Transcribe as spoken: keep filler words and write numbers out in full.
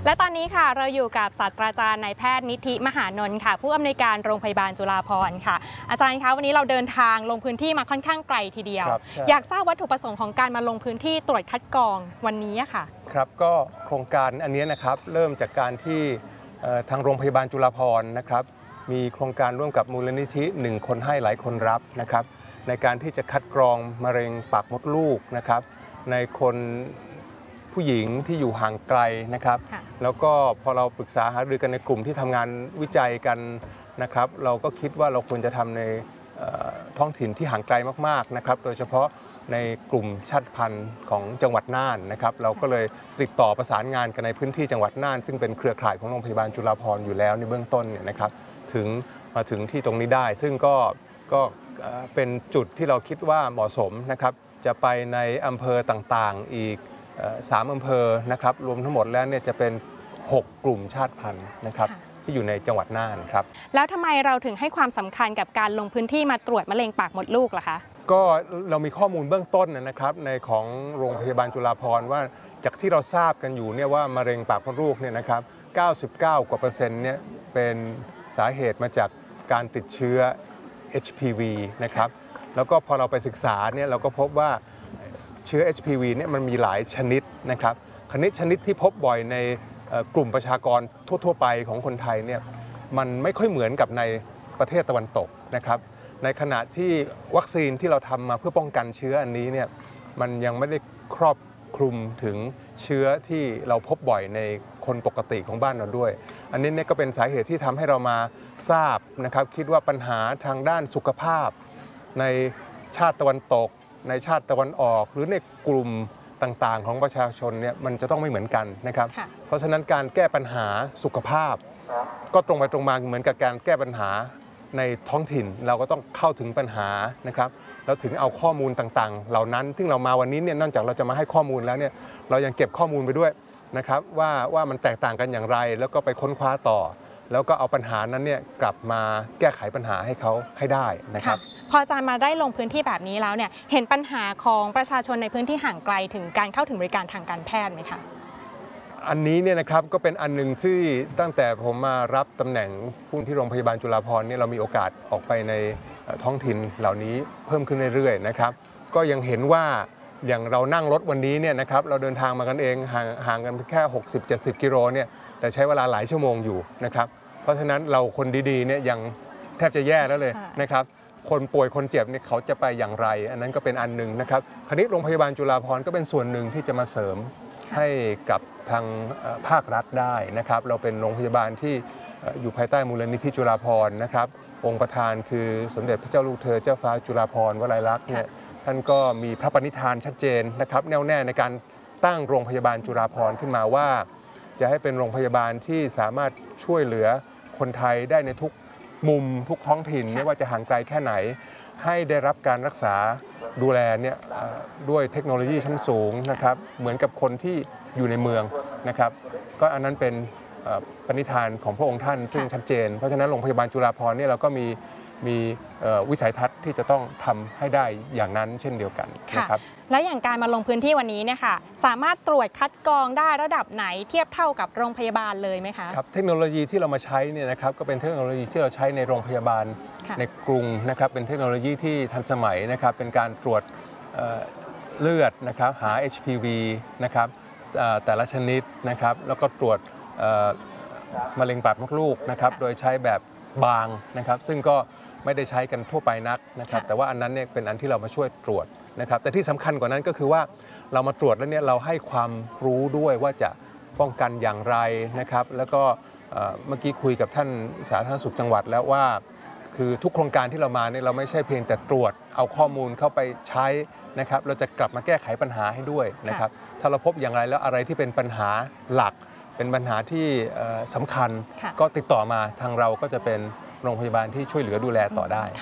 และตอนนี้ค่ะเราอยู่กับศาสตราจารย์นายแพทย์นิธิมหานนท์ค่ะผู้อำนวยการโรงพยาบาลจุฬาภรณ์ค่ะอาจารย์คะวันนี้เราเดินทางลงพื้นที่มาค่อนข้างไกลทีเดียวอยากทราบวัตถุประสงค์ของการมาลงพื้นที่ตรวจคัดกรองวันนี้ค่ะครับก็โครงการอันนี้นะครับเริ่มจากการที่ทางโรงพยาบาลจุฬาภรณ์นะครับมีโครงการร่วมกับมูลนิธิหนึ่งคนให้หลายคนรับนะครับในการที่จะคัดกรองมะเร็งปากมดลูกนะครับในคนผู้หญิงที่อยู่ห่างไกลนะครับแล้วก็พอเราปรึกษาหารือกันในกลุ่มที่ทำงานวิจัยกันนะครับเราก็คิดว่าเราควรจะทำในท้องถิ่นที่ห่างไกลมากๆนะครับโดยเฉพาะในกลุ่มชาติพันธุ์ของจังหวัดน่านนะครับเราก็เลยติดต่อประสานงานกันในพื้นที่จังหวัดน่านซึ่งเป็นเครือข่ายของโรงพยาบาลจุฬาภรณ์อยู่แล้วในเบื้องต้นเนี่ยนะครับถึงมาถึงที่ตรงนี้ได้ซึ่งก็ก็เป็นจุดที่เราคิดว่าเหมาะสมนะครับจะไปในอำเภอต่างๆอีกสามอำเภอนะครับรวมทั้งหมดแล้วเนี่ยจะเป็นหกกลุ่มชาติพันธุ์นะครับที่อยู่ในจังหวัดน่านครับแล้วทำไมเราถึงให้ความสำคัญกับการลงพื้นที่มาตรวจมะเร็งปากมดลูกล่ะคะก็เรามีข้อมูลเบื้องต้นนะครับในของโรงพยาบาลจุฬาภรณ์ว่าจากที่เราทราบกันอยู่เนี่ยว่ามะเร็งปากมดลูกเนี่ยนะครับเก้าสิบเก้ากว่าเปอร์เซ็นต์เนี่ยเป็นสาเหตุมาจากการติดเชื้อ เอช พี วี นะครับแล้วก็พอเราไปศึกษาเนี่ยเราก็พบว่าเชื้อ เอช พี วี เนี่ยมันมีหลายชนิดนะครับชนิดชนิดที่พบบ่อยในกลุ่มประชากรทั่วๆไปของคนไทยเนี่ยมันไม่ค่อยเหมือนกับในประเทศตะวันตกนะครับในขณะที่วัคซีนที่เราทำมาเพื่อป้องกันเชื้ออันนี้เนี่ยมันยังไม่ได้ครอบคลุมถึงเชื้อที่เราพบบ่อยในคนปกติของบ้านเราด้วยอันนี้เนี่ยก็เป็นสาเหตุที่ทำให้เรามาทราบนะครับคิดว่าปัญหาทางด้านสุขภาพในชาติตะวันตกในชาติตะวันออกหรือในกลุ่มต่างๆของประชาชนเนี่ยมันจะต้องไม่เหมือนกันนะครับเพราะฉะนั้นการแก้ปัญหาสุขภาพก็ตรงไปตรงมาเหมือนกับการแก้ปัญหาในท้องถิ่นเราก็ต้องเข้าถึงปัญหานะครับแล้วถึงเอาข้อมูลต่างๆเหล่านั้นซึ่งเรามาวันนี้เนี่ยนอกจากเราจะมาให้ข้อมูลแล้วเนี่ยเรายังเก็บข้อมูลไปด้วยนะครับว่าว่ามันแตกต่างกันอย่างไรแล้วก็ไปค้นคว้าต่อแล้วก็เอาปัญหานั้นเนี่ยกลับมาแก้ไขปัญหาให้เขาให้ได้นะครับพออาจารย์มาได้ลงพื้นที่แบบนี้แล้วเนี่ยเห็นปัญหาของประชาชนในพื้นที่ห่างไกลถึงการเข้าถึงบริการทางการแพทย์ไหมคะอันนี้เนี่ยนะครับก็เป็นอันหนึ่งที่ตั้งแต่ผมมารับตำแหน่งผู้ที่โรงพยาบาลจุฬาภรณ์เนี่ยเรามีโอกาสออกไปในท้องถิ่นเหล่านี้เพิ่มขึ้นเรื่อยๆนะครับก็ยังเห็นว่าอย่างเรานั่งรถวันนี้เนี่ยนะครับเราเดินทางมากันเองห่างห่างกันแค่ หกสิบเจ็ดสิบ กิโลเนี่ยแต่ใช้เวลาหลายชั่วโมงอยู่นะครับเพราะฉะนั้นเราคนดีๆเนี่ยยังแทบจะแย่แล้วเลยนะครับคนป่วยคนเจ็บเนี่ยเขาจะไปอย่างไรอันนั้นก็เป็นอันหนึ่งนะครับคราวนี้โรงพยาบาลจุฬาภรณ์ก็เป็นส่วนหนึ่งที่จะมาเสริมให้กับทางภาครัฐได้นะครับเราเป็นโรงพยาบาลที่อยู่ภายใต้มูลนิธิจุฬาภรณ์นะครับองค์ประธานคือสมเด็จพระเจ้าลูกเธอเจ้าฟ้าจุฬาภรณ์วลัยลักษณ์เนี่ยท่านก็มีพระปณิธานชัดเจนนะครับแน่วแน่ในการตั้งโรงพยาบาลจุฬาภรณ์ขึ้นมาว่าจะให้เป็นโรงพยาบาลที่สามารถช่วยเหลือคนไทยได้ในทุกมุมทุกท้องถิ่นไม่ว่าจะห่างไกลแค่ไหนให้ได้รับการรักษาดูแลเนี่ยด้วยเทคโนโลยีชั้นสูงนะครับเหมือนกับคนที่อยู่ในเมืองนะครับก็อันนั้นเป็นปณิธานของพระองค์ท่านซึ่งชัดเจนเพราะฉะนั้นโรงพยาบาลจุฬาภรณ์เนี่ยเราก็มีมีวิสัยทัศน์ที่จะต้องทำให้ได้อย่างนั้นเช่นเดียวกันนะครับและอย่างการมาลงพื้นที่วันนี้เนี่ยค่ะสามารถตรวจคัดกรองได้ระดับไหนเทียบเท่ากับโรงพยาบาลเลยไหมคะครับเทคโนโลยีที่เรามาใช้เนี่ยนะครับก็เป็นเทคโนโลยีที่เราใช้ในโรงพยาบาลในกรุงนะครับเป็นเทคโนโลยีที่ทันสมัยนะครับเป็นการตรวจเลือดนะครับหา เอช พี วี นะครับแต่ละชนิดนะครับแล้วก็ตรวจมะเร็งปากมดลูกนะครับโดยใช้แบบบางนะครับซึ่งก็ไม่ได้ใช้กันทั่วไปนักนะครับแต่ว่าอันนั้นเนี่ยเป็นอันที่เรามาช่วยตรวจนะครับแต่ที่สำคัญกว่านั้นก็คือว่าเรามาตรวจแล้วเนี่ยเราให้ความรู้ด้วยว่าจะป้องกันอย่างไรนะครับแล้วก็เมื่อกี้คุยกับท่านสาธารณสุขจังหวัดแล้วว่าคือทุกโครงการที่เรามาเนี่ยเราไม่ใช่เพียงแต่ตรวจเอาข้อมูลเข้าไปใช้นะครับเราจะกลับมาแก้ไขปัญหาให้ด้วยนะครับถ้าเราพบอย่างไรแล้วอะไรที่เป็นปัญหาหลักเป็นปัญหาที่สำคัญก็ติดต่อมาทางเราก็จะเป็นโรงพยาบาลที่ช่วยเหลือดูแลต่อได้